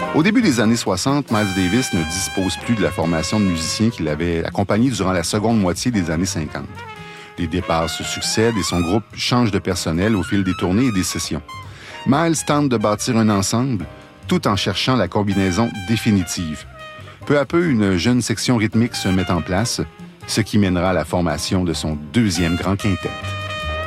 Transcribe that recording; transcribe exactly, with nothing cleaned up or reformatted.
Au début des années soixante, Miles Davis ne dispose plus de la formation de musiciens qui l'avait accompagné durant la seconde moitié des années cinquante. Les départs se succèdent et son groupe change de personnel au fil des tournées et des sessions. Miles tente de bâtir un ensemble tout en cherchant la combinaison définitive. Peu à peu, une jeune section rythmique se met en place, ce qui mènera à la formation de son deuxième grand quintet.